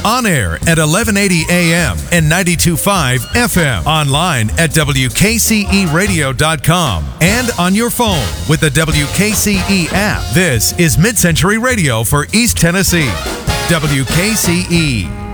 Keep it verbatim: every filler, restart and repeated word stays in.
On air at eleven eighty A M and ninety-two point five F M. Online at W K C E radio dot com and on your phone with the W K C E app. This is Mid-Century Radio for East Tennessee. W K C E.